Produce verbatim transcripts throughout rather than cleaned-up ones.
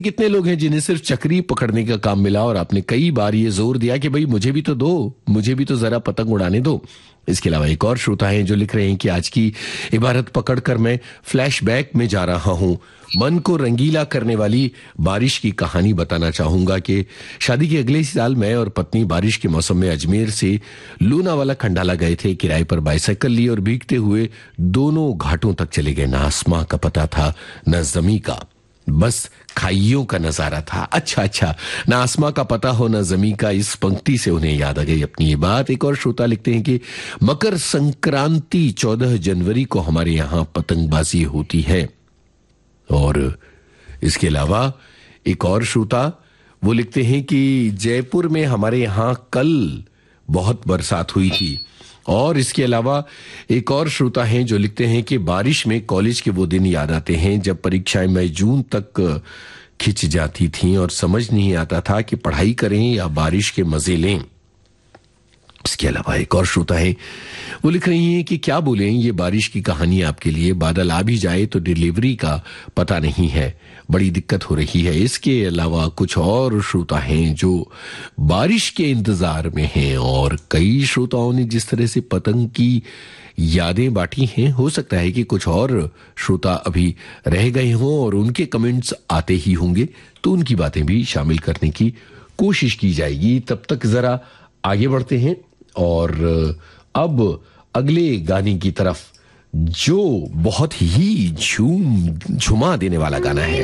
कितने लोग हैं जिन्हें सिर्फ चक्री पकड़ने का काम मिला और आपने कई बार ये जोर दिया कि भाई मुझे भी तो दो, मुझे भी तो जरा पतंग उड़ाने दो। इसके अलावा एक और श्रोता हैं जो लिख रहे हैं कि आज की इबारत पकड़कर मैं फ्लैशबैक में जा रहा हूं। मन को रंगीला करने वाली बारिश की कहानी बताना चाहूंगा कि शादी के अगले साल मैं और पत्नी बारिश के मौसम में अजमेर से लूनावाला खंडाला गए थे। किराए पर बाइसाइकिल ली और भीगते हुए दोनों घाटों तक चले गए। ना आसमां का पता था न जमी का, बस खाइयों का नजारा था। अच्छा अच्छा, ना आसमां का पता हो ना जमी का, इस पंक्ति से उन्हें याद आ गई अपनी ये बात। एक और श्रोता लिखते हैं कि मकर संक्रांति चौदह जनवरी को हमारे यहां पतंगबाजी होती है। और इसके अलावा एक और श्रोता वो लिखते हैं कि जयपुर में हमारे यहां कल बहुत बरसात हुई थी। और इसके अलावा एक और श्रोता हैं जो लिखते हैं कि बारिश में कॉलेज के वो दिन याद आते हैं जब परीक्षाएं मई जून तक खिंच जाती थीं और समझ नहीं आता था कि पढ़ाई करें या बारिश के मजे लें। इसके अलावा एक और श्रोता है वो लिख रही हैं कि क्या बोलें, ये बारिश की कहानी आपके लिए, बादल आ भी जाए तो डिलीवरी का पता नहीं है, बड़ी दिक्कत हो रही है। इसके अलावा कुछ और श्रोता हैं जो बारिश के इंतजार में हैं और कई श्रोताओं ने जिस तरह से पतंग की यादें बांटी हैं, हो सकता है कि कुछ और श्रोता अभी रह गए हों और उनके कमेंट्स आते ही होंगे, तो उनकी बातें भी शामिल करने की कोशिश की जाएगी। तब तक जरा आगे बढ़ते हैं और अब अगले गाने की तरफ, जो बहुत ही झूम झुमा देने वाला गाना है।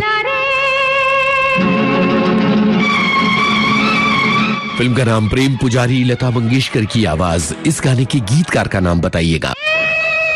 फिल्म का नाम प्रेम पुजारी, लता मंगेशकर की आवाज। इस गाने के गीतकार का नाम बताइएगा।